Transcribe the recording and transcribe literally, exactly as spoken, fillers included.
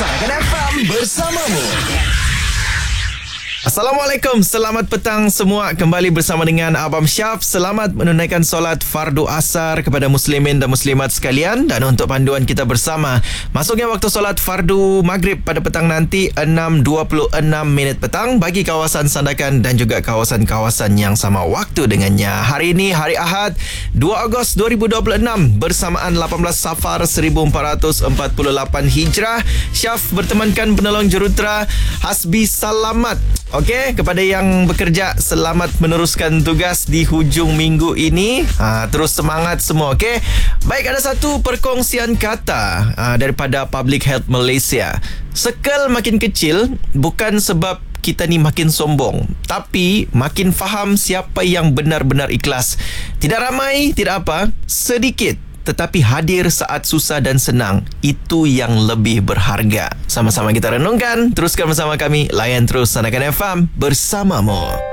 Sarakan F M bersamamu. Assalamualaikum, selamat petang semua. Kembali bersama dengan Abang Syaf. Selamat menunaikan solat fardu asar kepada muslimin dan muslimat sekalian. Dan untuk panduan kita bersama, masuknya waktu solat fardu maghrib pada petang nanti enam dua puluh enam minit petang bagi kawasan Sandakan dan juga kawasan-kawasan yang sama waktu dengannya. Hari ini hari Ahad dua Ogos dua ribu dua puluh enam bersamaan lapan belas Safar seribu empat ratus empat puluh lapan Hijrah. Syaf bertemankan penolong jurutera Hasbi Salamat. Okey, kepada yang bekerja, selamat meneruskan tugas di hujung minggu ini. Ha, terus semangat semua, okey? Baik, ada satu perkongsian kata ha, daripada Public Health Malaysia. Sekal makin kecil bukan sebab kita ni makin sombong, tapi makin faham siapa yang benar-benar ikhlas. Tidak ramai, tidak apa, sedikit tetapi hadir saat susah dan senang, itu yang lebih berharga. Sama-sama kita renungkan. Teruskan bersama kami. Layan terus Sandakan F M bersamamu.